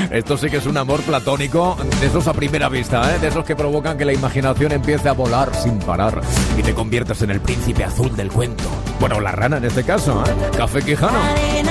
Esto sí que es un amor platónico, de esos a primera vista, de esos que provocan que la imaginación empiece a volar sin parar y te conviertas en el príncipe azul del cuento. Bueno, la rana en este caso, Café Quijano.